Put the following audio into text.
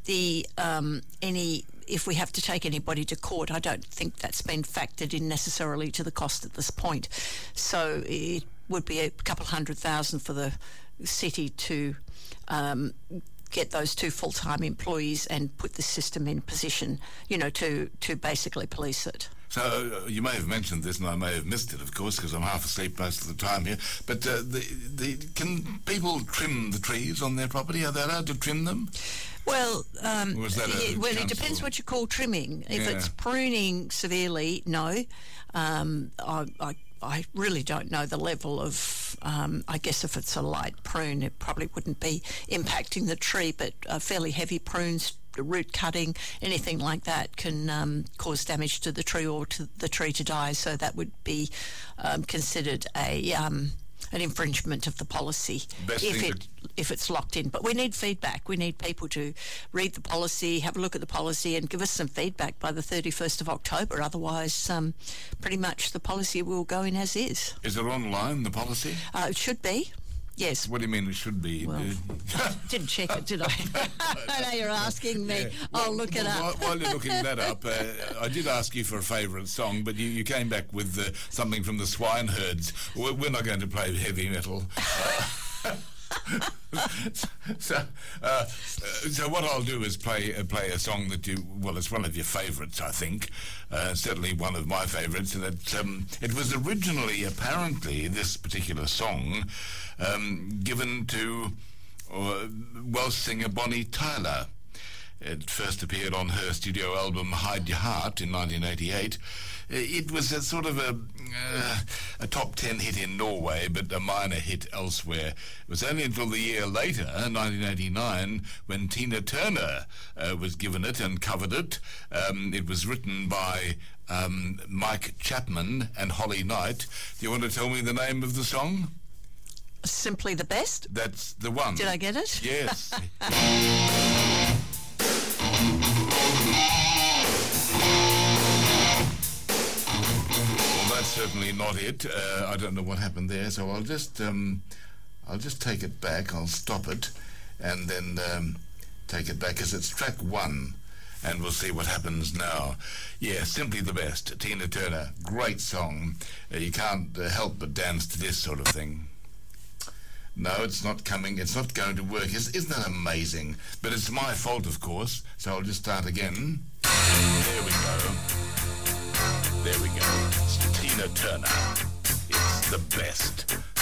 if we have to take anybody to court, I don't think that's been factored in necessarily to the cost at this point. So it would be a couple $100,000 for the city to get those 2 full-time employees and put the system in position, to basically police it. So you may have mentioned this, and I may have missed it, of course, because I'm half asleep most of the time here. But can people trim the trees on their property? Are they allowed to trim them? Well, it depends what you call trimming. If it's pruning severely, no. I really don't know the level of, I guess if it's a light prune, it probably wouldn't be impacting the tree, but fairly heavy prunes, root cutting, anything like that can cause damage to the tree or to the tree to die. So that would be considered an infringement of the policy if it's locked in. But we need feedback. We need people to read the policy, have a look at the policy, and give us some feedback by the 31st of October. Otherwise, pretty much the policy will go in as is. Is it online, the policy? It should be. Yes. What do you mean it should be? Well, didn't check it, did I? I know you're asking me. Yeah. I'll look it up. While you're looking that up, I did ask you for a favourite song, but you came back with something from the Swineherds. We're not going to play heavy metal. So what I'll do is play a song that it's one of your favourites, I think. Certainly one of my favourites, and it was originally, apparently, this particular song given to Welsh singer Bonnie Tyler. It first appeared on her studio album Hide Your Heart in 1988. It was a sort of a top 10 hit in Norway, but a minor hit elsewhere. It was only until the year later, 1989, when Tina Turner was given it and covered it. It was written by Mike Chapman and Holly Knight. Do you want to tell me the name of the song? Simply the Best? That's the one. Did I get it? Yes. That's certainly not it. I don't know what happened there, so I'll just take it back. I'll stop it, and then take it back, because it's track 1, and we'll see what happens now. Yeah, Simply the Best, Tina Turner, great song. You can't help but dance to this sort of thing. No, it's not coming. It's not going to work. Isn't that amazing? But it's my fault, of course, so I'll just start again. There we go. There we go. It's Tina Turner. It's the best.